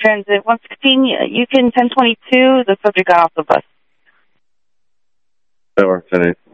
Transit 116, Yukon 1022, the subject got off the bus. That works, today.